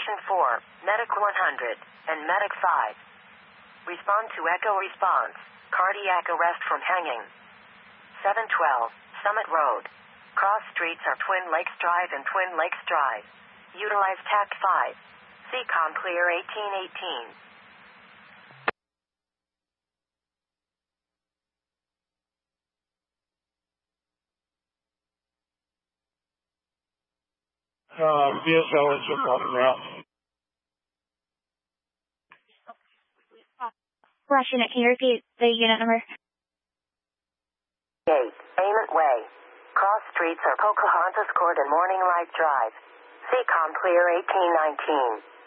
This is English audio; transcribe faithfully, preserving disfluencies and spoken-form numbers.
Station four, Medic one hundred, and Medic five. Respond to Echo response. Cardiac arrest from hanging. seven twelve, Summit Road. Cross streets are Twin Lakes Drive and Twin Lakes Drive. Utilize Tact five. C COM clear eighteen eighteen. Uh, V S L is just off the route. Rush unit, can you repeat the unit number? eight, Ament Way. Cross streets are Pocahontas Court and Morning Light Drive. C COM clear eighteen nineteen.